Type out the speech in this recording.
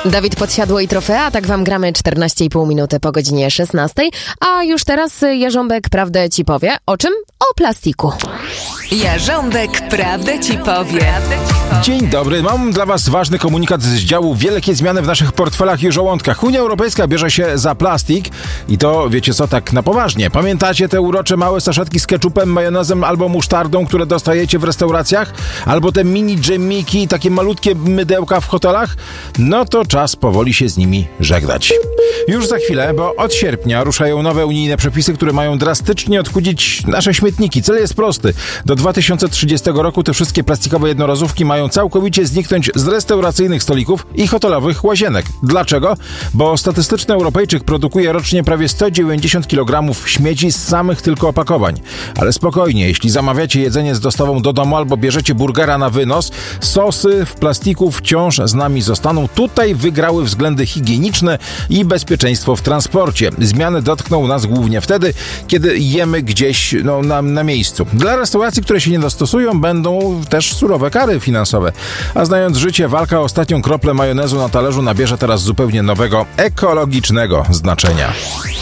Dawid Podsiadło i Trofea, tak wam gramy 14,5 minuty po godzinie 16. A już teraz Jarząbek prawdę ci powie. O czym? O plastiku. Jarząbek prawdę ci powie. Dzień dobry, mam dla was ważny komunikat z działu Wielkie zmiany w naszych portfelach i żołądkach. Unia Europejska bierze się za plastik i to, wiecie co, tak na poważnie. Pamiętacie te urocze małe saszetki z ketchupem, majonezem albo musztardą, które dostajecie w restauracjach? Albo te mini dżemiki, takie malutkie mydełka w hotelach? No to czas powoli się z nimi żegnać. Już za chwilę, bo od sierpnia ruszają nowe unijne przepisy, które mają drastycznie odchudzić nasze śmietniki. Cel jest prosty. Do 2030 roku te wszystkie plastikowe jednorazówki mają całkowicie zniknąć z restauracyjnych stolików i hotelowych łazienek. Dlaczego? Bo statystyczny Europejczyk produkuje rocznie prawie 190 kg śmieci z samych tylko opakowań. Ale spokojnie, jeśli zamawiacie jedzenie z dostawą do domu albo bierzecie burgera na wynos, sosy w plastiku wciąż z nami zostaną. Tutaj wygrały względy higieniczne i bezpieczeństwo w transporcie. Zmiany dotkną nas głównie wtedy, kiedy jemy gdzieś na miejscu. Dla restauracji, które się nie dostosują, będą też surowe kary finansowe. A znając życie, walka o ostatnią kroplę majonezu na talerzu nabierze teraz zupełnie nowego, ekologicznego znaczenia.